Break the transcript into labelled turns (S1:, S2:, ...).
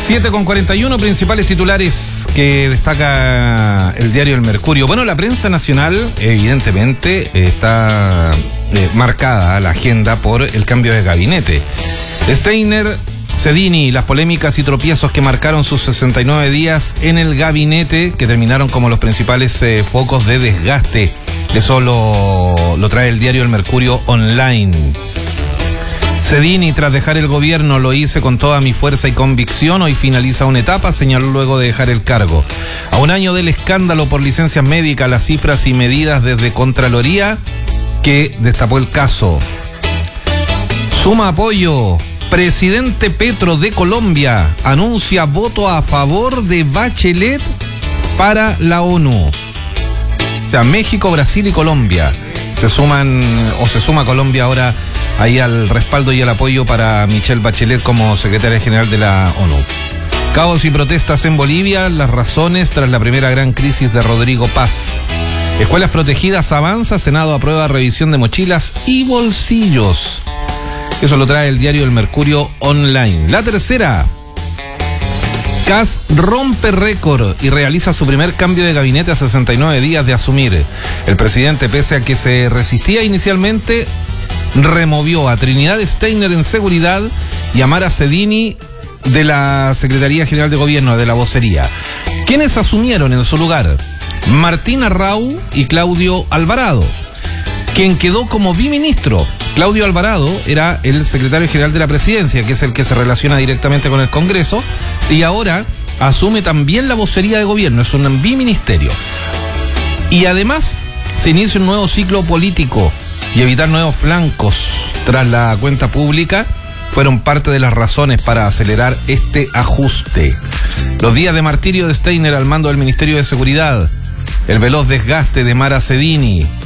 S1: 7:41, principales titulares que destaca el diario El Mercurio. Bueno, la prensa nacional evidentemente está marcada la agenda por el cambio de gabinete. Steiner, Cedini, las polémicas y tropiezos que marcaron sus 69 días en el gabinete, que terminaron como los principales focos de desgaste. Eso lo trae el diario El Mercurio Online. Cedini, tras dejar el gobierno, lo hice con toda mi fuerza y convicción. Hoy finaliza una etapa, señaló luego de dejar el cargo. A un año del escándalo por licencias médicas, las cifras y medidas desde Contraloría que destapó el caso. Suma apoyo. Presidente Petro de Colombia anuncia voto a favor de Bachelet para la ONU. O sea, México, Brasil y Colombia se suma Colombia ahora ahí al respaldo y al apoyo para Michelle Bachelet como secretaria general de la ONU. Caos y protestas en Bolivia, las razones tras la primera gran crisis de Rodrigo Paz. Escuelas protegidas avanza, Senado aprueba revisión de mochilas y bolsillos. Eso lo trae el diario El Mercurio Online. La tercera. Kast rompe récord y realiza su primer cambio de gabinete a 69 días de asumir. El presidente, pese a que se resistía inicialmente, removió a Trinidad Steiner en seguridad y a Mara Cedini de la Secretaría General de Gobierno, de la vocería. ¿Quiénes asumieron en su lugar? Martín Arrau y Claudio Alvarado, quien quedó como biministro. Claudio Alvarado era el secretario general de la presidencia, que es el que se relaciona directamente con el Congreso, y ahora asume también la vocería de gobierno, es un biministerio. Y además se inicia un nuevo ciclo político y evitar nuevos flancos tras la cuenta pública fueron parte de las razones para acelerar este ajuste. Los días de martirio de Steiner al mando del Ministerio de Seguridad, el veloz desgaste de Mara Cedini,